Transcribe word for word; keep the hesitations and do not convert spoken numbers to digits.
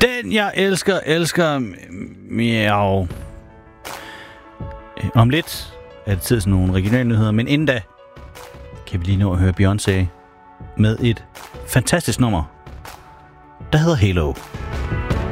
Den, jeg elsker, elsker... Miau. Om lidt er det tid til nogle regionale nyheder, men inden da kan vi lige nå at høre Beyoncé med et fantastisk nummer, der hedder Halo.